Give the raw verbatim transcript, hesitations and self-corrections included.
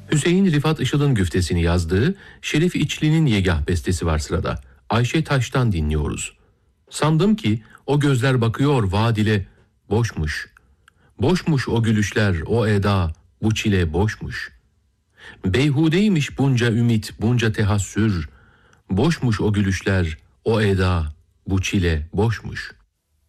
Hüseyin Rifat Işıl'ın güftesini yazdığı Şerif İçli'nin Yegah bestesi var sırada. Ayşe Taş'tan dinliyoruz. Sandım ki o gözler bakıyor vadile, boşmuş. Boşmuş o gülüşler, o eda, bu çile boşmuş. Beyhudeymiş bunca ümit, bunca tehassür. Boşmuş o gülüşler, o eda, bu çile boşmuş.